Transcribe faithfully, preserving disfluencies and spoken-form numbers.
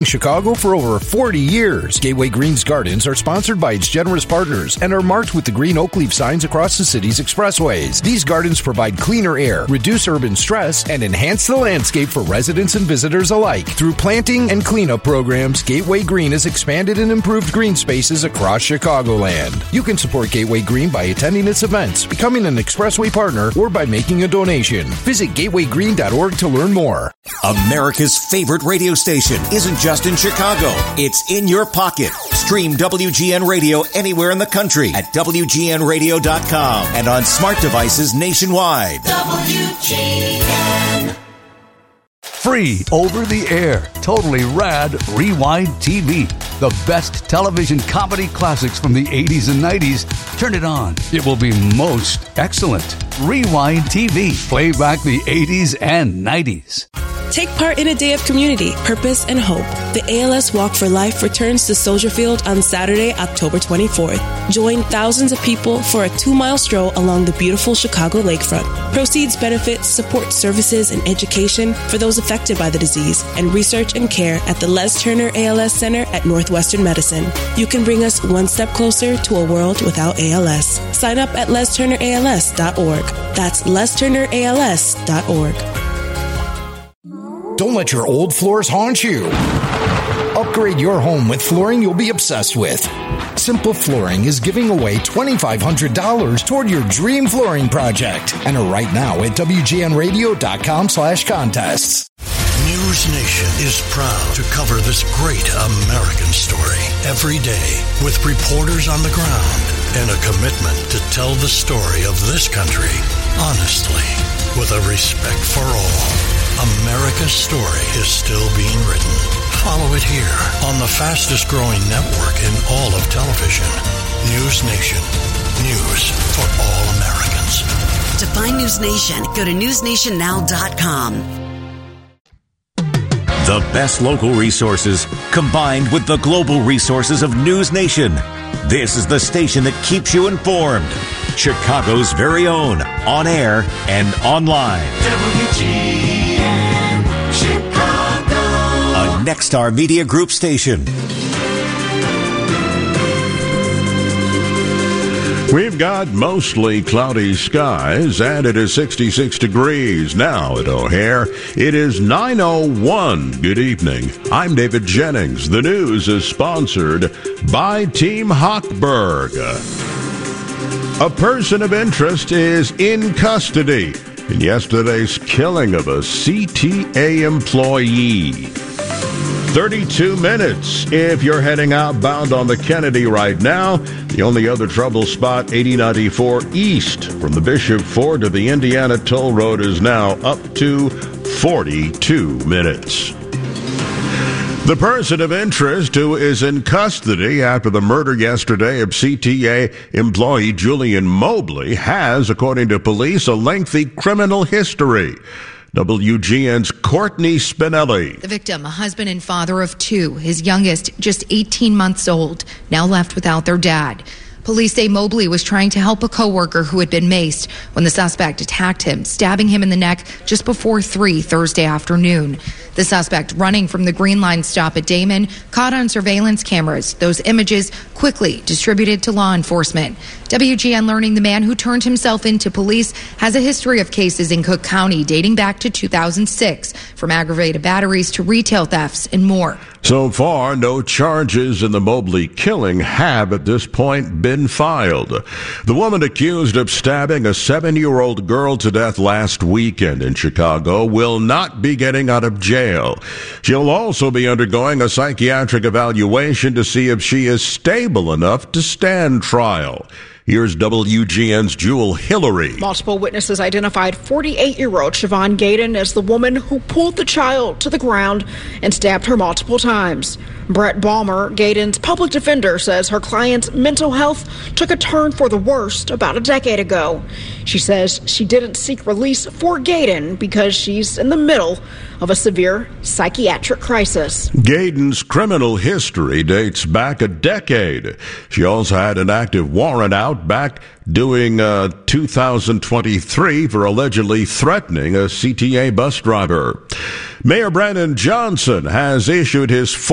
Chicago for over forty years. Gateway Greens Gardens are sponsored by its generous partners and are marked with the green oak leaf signs across the city's expressways. These gardens provide cleaner air, reduce urban stress, and enhance the landscape for residents and visitors alike. Through planting and cleanup programs, Gateway Green has expanded and improved green spaces across Chicagoland. You can support Gateway Green by attending its events, becoming an expressway partner, or by making a donation. Visit gateway green dot org to learn more. America's favorite radio station isn't just in Chicago. It's in your pocket. Stream W G N Radio anywhere in the country at W G N radio dot com and on smart devices nationwide. W G N. Free over the air, totally rad Rewind T V. The best television comedy classics from the eighties and nineties. Turn it on. It will be most excellent. Rewind T V. Play back the eighties and nineties. Take part in a day of community, purpose, and hope. The A L S Walk for Life returns to Soldier Field on Saturday, October twenty-fourth. Join thousands of people for a two-mile stroll along the beautiful Chicago lakefront. Proceeds benefit support services and education for those affected by the disease and research and care at the Les Turner A L S Center at Northwestern Medicine. You can bring us one step closer to a world without A L S. Sign up at les turner A L S dot org. That's les turner A L S dot org. Don't let your old floors haunt you. Upgrade your home with flooring you'll be obsessed with. Simple Flooring is giving away two thousand five hundred dollars toward your dream flooring project. Enter right now at W G N radio dot com slash contests. News Nation is proud to cover this great American story every day with reporters on the ground and a commitment to tell the story of this country honestly with a respect for all. America's story is still being written. Follow it here on the fastest growing network in all of television. News Nation. News for all Americans. To find News Nation, go to news nation now dot com. The best local resources combined with the global resources of News Nation. This is the station that keeps you informed. Chicago's very own, on air and online. W G N Chicago. A Nexstar Media Group station. We've got mostly cloudy skies, and it is sixty-six degrees now at O'Hare. It is nine oh one. Good evening. I'm David Jennings. The news is sponsored by Team Hochberg. A person of interest is in custody in yesterday's killing of a C T A employee. thirty-two minutes if you're heading outbound on the Kennedy right now. The only other trouble spot, eighty ninety-four east from the Bishop Ford to the Indiana Toll Road, is now up to forty-two minutes. The person of interest who is in custody after the murder yesterday of C T A employee Julian Mobley has, according to police, a lengthy criminal history. W G N's Courtney Spinelli. The victim, a husband and father of two, his youngest just eighteen months old, now left without their dad. Police say Mobley was trying to help a coworker who had been maced when the suspect attacked him, stabbing him in the neck just before three Thursday afternoon. The suspect, running from the Green Line stop at Damon, caught on surveillance cameras. Those images quickly distributed to law enforcement. W G N learning the man who turned himself into police has a history of cases in Cook County dating back to two thousand six, from aggravated batteries to retail thefts and more. So far, no charges in the Mobley killing have at this point been filed. The woman accused of stabbing a seven-year-old girl to death last weekend in Chicago will not be getting out of jail. She'll also be undergoing a psychiatric evaluation to see if she is stable enough to stand trial. Here's W G N's Jewel Hillary. Multiple witnesses identified forty-eight-year-old Siobhan Gaydon as the woman who pulled the child to the ground and stabbed her multiple times. Brett Balmer, Gaydon's public defender, says her client's mental health took a turn for the worst about a decade ago. She says she didn't seek release for Gaydon because she's in the middle of a severe psychiatric crisis. Gaydon's criminal history dates back a decade. She also had an active warrant out back doing uh, two thousand twenty-three for allegedly threatening a C T A bus driver. Mayor Brandon Johnson has issued his